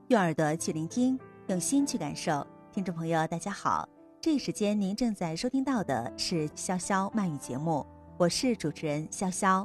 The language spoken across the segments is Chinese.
用耳朵去聆听，用心去感受。听众朋友大家好，这一时间您正在收听到的是潇潇慢语节目，我是主持人潇潇。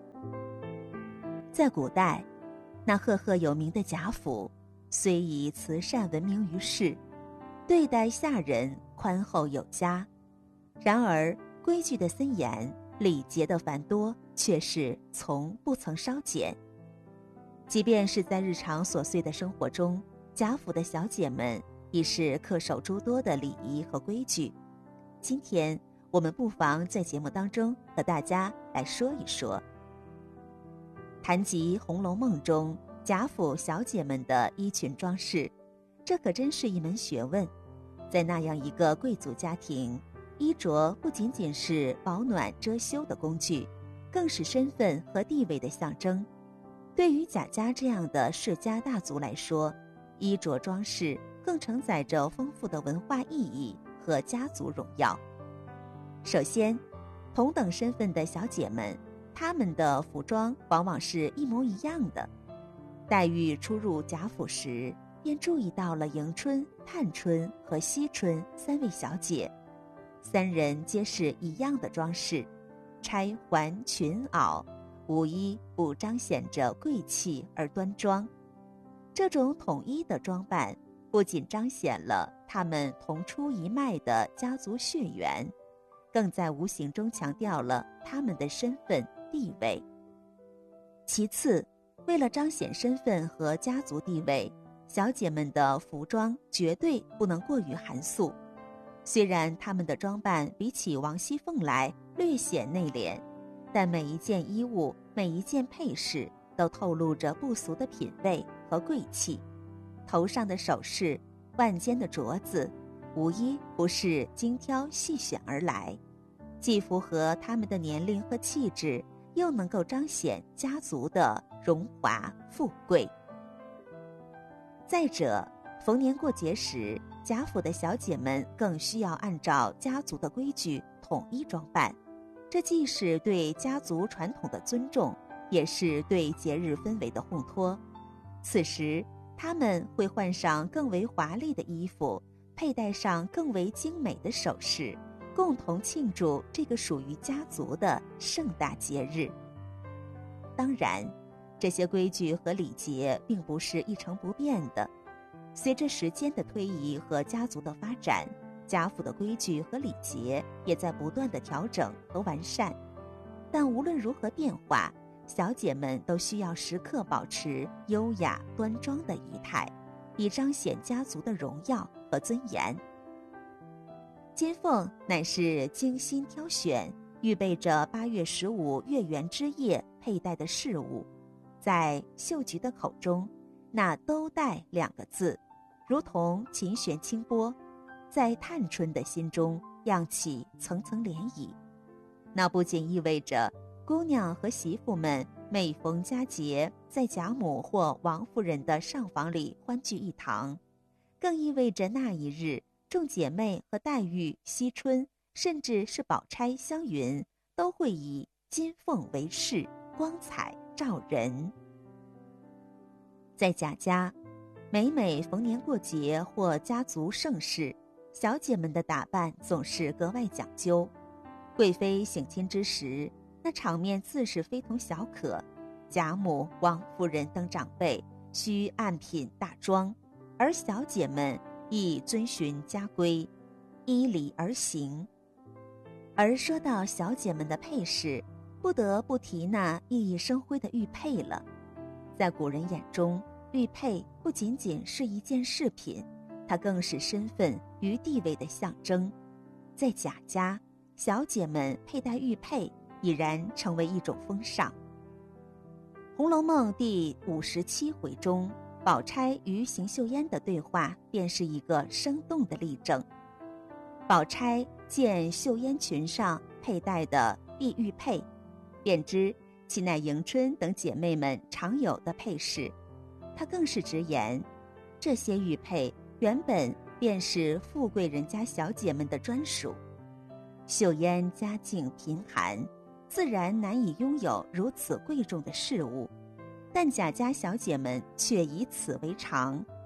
在古代，那赫赫有名的贾府虽以慈善闻名于世，对待下人宽厚有加，然而规矩的森严，礼节的繁多，却是从不曾稍减。即便是在日常琐碎的生活中，贾府的小姐们已是恪守诸多的礼仪和规矩。今天我们不妨在节目当中和大家来说一说。谈及《红楼梦》中贾府小姐们的衣裙装饰，这可真是一门学问。在那样一个贵族家庭，衣着不仅仅是保暖遮羞的工具，更是身份和地位的象征。对于贾家这样的世家大族来说，衣着装饰更承载着丰富的文化意义和家族荣耀。首先，同等身份的小姐们，她们的服装往往是一模一样的。黛玉初入贾府时，便注意到了迎春、探春和惜春三位小姐，三人皆是一样的装饰，钗环裙袄，无一不彰显着贵气而端庄。这种统一的装扮不仅彰显了他们同出一脉的家族血缘，更在无形中强调了他们的身份地位。其次，为了彰显身份和家族地位，小姐们的服装绝对不能过于寒素。虽然她们的装扮比起王熙凤来略显内敛，但每一件衣物，每一件配饰都透露着不俗的品味和贵气。头上的首饰，腕间的镯子，无一不是精挑细选而来，既符合他们的年龄和气质，又能够彰显家族的荣华富贵。再者，逢年过节时，贾府的小姐们更需要按照家族的规矩统一装扮，这既是对家族传统的尊重，也是对节日氛围的烘托。此时，她们会换上更为华丽的衣服，佩戴上更为精美的首饰，共同庆祝这个属于家族的盛大节日。当然，这些规矩和礼节并不是一成不变的，随着时间的推移和家族的发展，贾府的规矩和礼节也在不断的调整和完善。但无论如何变化，小姐们都需要时刻保持优雅端庄的仪态，以彰显家族的荣耀和尊严。金凤乃是精心挑选，预备着8月15月圆之夜佩戴的饰物。在秀菊的口中，那都带2个字，如同琴弦轻拨，在探春的心中漾起层层涟漪。那不仅意味着姑娘和媳妇们每逢佳节在贾母或王夫人的上房里欢聚一堂，更意味着那一日众姐妹和黛玉、惜春，甚至是宝钗、湘云，都会以金凤为饰，光彩照人。在贾家，每逢年过节或家族盛事，小姐们的打扮总是格外讲究。贵妃省亲之时，那场面自是非同小可，贾母、王夫人等长辈需按品大妆，而小姐们亦遵循家规，依礼而行。而说到小姐们的配饰，不得不提那熠熠生辉的玉佩了。在古人眼中，玉佩不仅仅是一件饰品，它更是身份与地位的象征。在贾家，小姐们佩戴玉佩已然成为一种风尚。《红楼梦》第57回中，宝钗与邢岫烟的对话便是一个生动的例证。宝钗见岫烟裙上佩戴的碧玉佩，便知其乃迎春等姐妹们常有的配饰。她更是直言，这些玉佩原本便是富贵人家小姐们的专属。岫烟家境贫寒，自然难以拥有如此贵重的事物，但贾家小姐们却以此为常，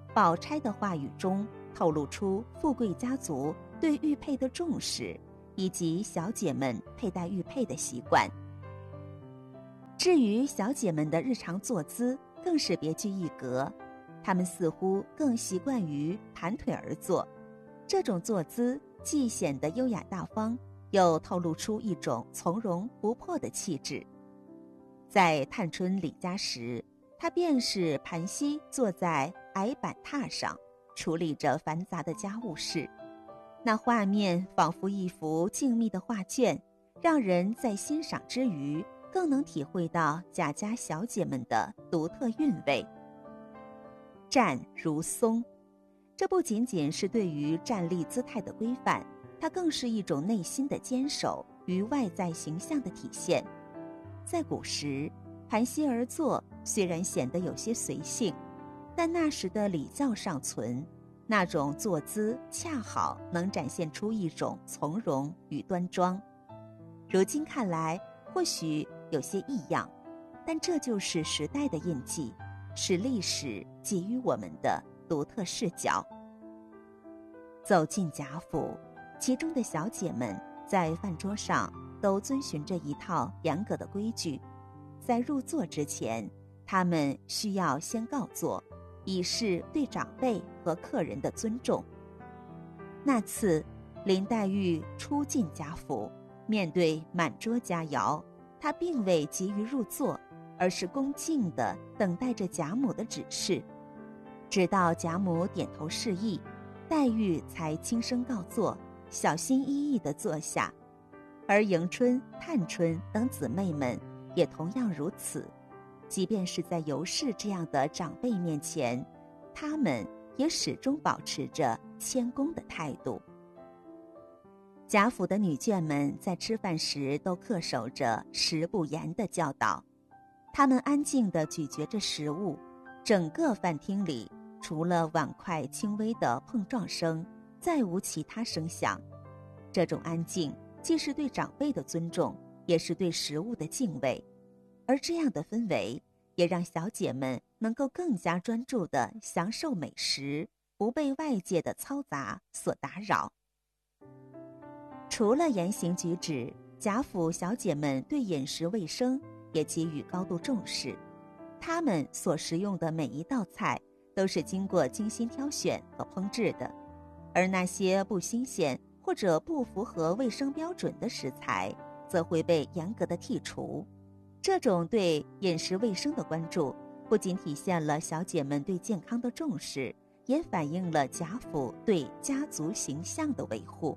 宝钗的话语中透露出富贵家族对玉佩的重视，以及小姐们佩戴玉佩的习惯。至于小姐们的日常坐姿更是别具一格，她们似乎更习惯于盘腿而坐，这种坐姿既显得优雅大方，又透露出一种从容不迫的气质。在探春李家时，她便是盘膝坐在矮板榻上，处理着繁杂的家务事，那画面仿佛一幅静谧的画卷，让人在欣赏之余更能体会到贾家小姐们的独特韵味。站如松，这不仅仅是对于站立姿态的规范，它更是一种内心的坚守与外在形象的体现。在古时，盘膝而坐虽然显得有些随性，但那时的礼教尚存，那种坐姿恰好能展现出一种从容与端庄。如今看来或许有些异样，但这就是时代的印记，是历史给予我们的独特视角。走进贾府，其中的小姐们在饭桌上都遵循着一套严格的规矩，在入座之前，她们需要先告座，以示对长辈和客人的尊重。那次林黛玉初进贾府，面对满桌佳肴，她并未急于入座，而是恭敬地等待着贾母的指示。直到贾母点头示意，黛玉才轻声告座，小心翼翼地坐下。而迎春、探春等姊妹们也同样如此，即便是在尤氏这样的长辈面前，她们也始终保持着谦恭的态度。贾府的女眷们在吃饭时都恪守着食不言的教导，她们安静地咀嚼着食物，整个饭厅里除了碗筷轻微的碰撞声，再无其他声响。这种安静既是对长辈的尊重，也是对食物的敬畏，而这样的氛围也让小姐们能够更加专注地享受美食，不被外界的嘈杂所打扰。除了言行举止，贾府小姐们对饮食卫生也给予高度重视，她们所食用的每一道菜都是经过精心挑选和烹制的，而那些不新鲜或者不符合卫生标准的食材则会被严格的剔除。这种对饮食卫生的关注不仅体现了小姐们对健康的重视，也反映了贾府对家族形象的维护。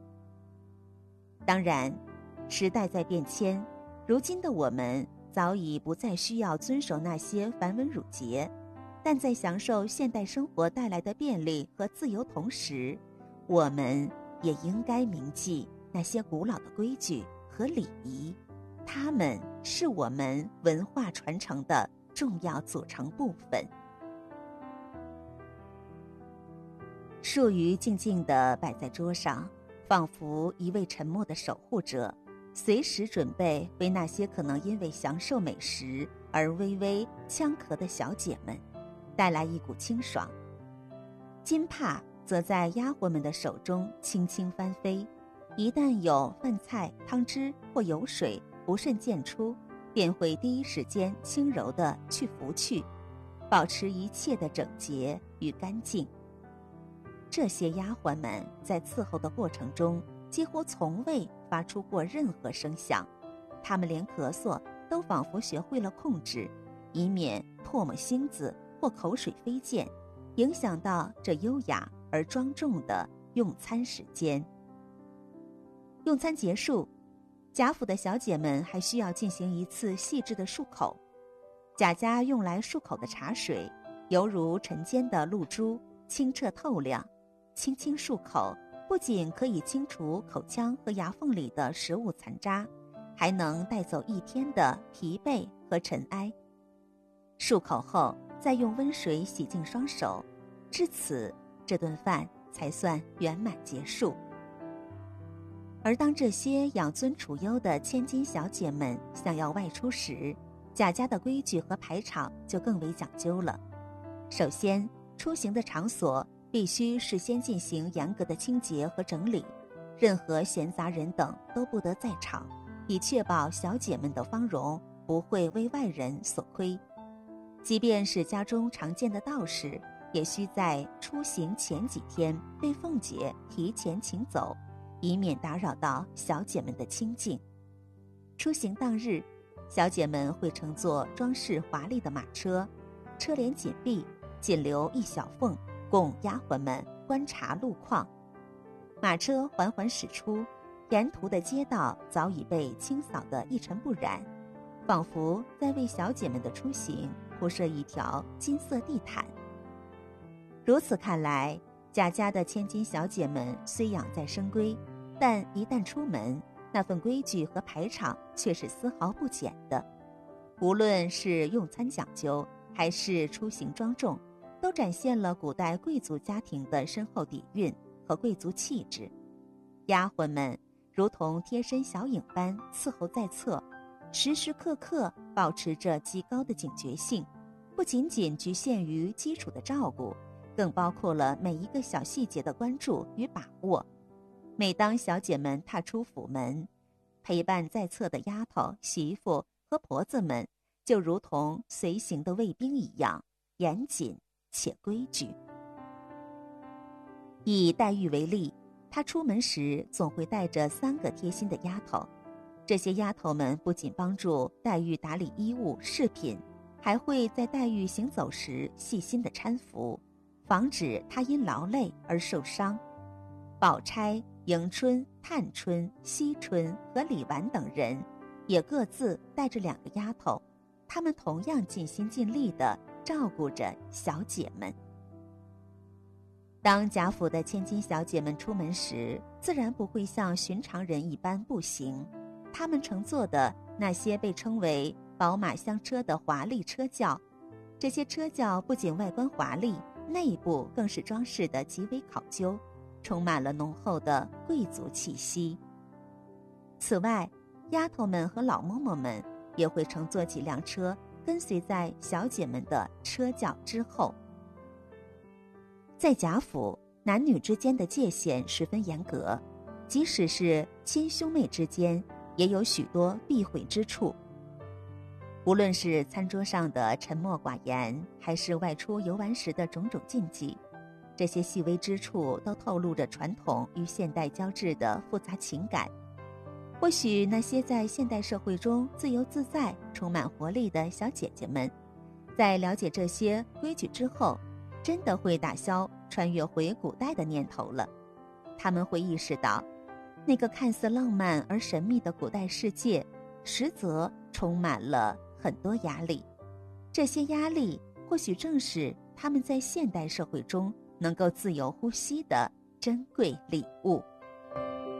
当然，时代在变迁，如今的我们早已不再需要遵守那些繁文缛节，但在享受现代生活带来的便利和自由同时，我们也应该铭记那些古老的规矩和礼仪，它们是我们文化传承的重要组成部分。树鱼静静地摆在桌上，仿佛一位沉默的守护者，随时准备为那些可能因为享受美食而微微呛咳的小姐们带来一股清爽。金帕则在丫鬟们的手中轻轻翻飞，一旦有饭菜、汤汁或油水不慎溅出，便会第一时间轻柔地去拂去，保持一切的整洁与干净。这些丫鬟们在伺候的过程中几乎从未发出过任何声响，她们连咳嗽都仿佛学会了控制，以免唾沫星子或口水飞溅，影响到这优雅而庄重的用餐时间。用餐结束，贾府的小姐们还需要进行一次细致的漱口。贾家用来漱口的茶水犹如晨间的露珠，清澈透亮，轻轻漱口不仅可以清除口腔和牙缝里的食物残渣，还能带走一天的疲惫和尘埃。漱口后再用温水洗净双手，至此这顿饭才算圆满结束。而当这些养尊处优的千金小姐们想要外出时，贾家的规矩和排场就更为讲究了。首先， 出行的场所必须事先进行严格的清洁和整理，任何闲杂人等都不得在场，以确保小姐们的芳容不会为外人所窥。即便是家中常见的道士，也需在出行前几天被凤姐提前请走，以免打扰到小姐们的清静。出行当日，小姐们会乘坐装饰华丽的马车，车帘紧闭，仅留一小缝，供丫鬟们观察路况。马车缓缓驶出，沿途的街道早已被清扫得一尘不染，仿佛在为小姐们的出行铺设一条金色地毯。如此看来，贾家的千金小姐们虽养在深闺，但一旦出门，那份规矩和排场却是丝毫不减的。无论是用餐讲究，还是出行庄重，都展现了古代贵族家庭的深厚底蕴和贵族气质。丫鬟们如同贴身小影般伺候在侧，时时刻刻保持着极高的警觉性，不仅仅局限于基础的照顾，更包括了每一个小细节的关注与把握。每当小姐们踏出府门，陪伴在侧的丫头、媳妇和婆子们就如同随行的卫兵一样，严谨且规矩。以黛玉为例，她出门时总会带着3个贴心的丫头，这些丫头们不仅帮助黛玉打理衣物饰品，还会在黛玉行走时细心地搀扶，防止她因劳累而受伤。宝钗、迎春、探春、惜春和李纨等人也各自带着2个丫头，她们同样尽心尽力地照顾着小姐们。当贾府的千金小姐们出门时，自然不会像寻常人一般步行，她们乘坐的那些被称为宝马香车的华丽车轿，这些车轿不仅外观华丽，内部更是装饰得极为考究，充满了浓厚的贵族气息。此外，丫头们和老嬷嬷们也会乘坐几辆车，跟随在小姐们的车轿之后。在贾府，男女之间的界限十分严格，即使是亲兄妹之间，也有许多避讳之处。无论是餐桌上的沉默寡言，还是外出游玩时的种种禁忌，这些细微之处都透露着传统与现代交织的复杂情感。或许那些在现代社会中自由自在、充满活力的小姐姐们，在了解这些规矩之后，真的会打消穿越回古代的念头了。他们会意识到，那个看似浪漫而神秘的古代世界，实则充满了很多压力。这些压力或许正是他们在现代社会中能够自由呼吸的珍贵礼物。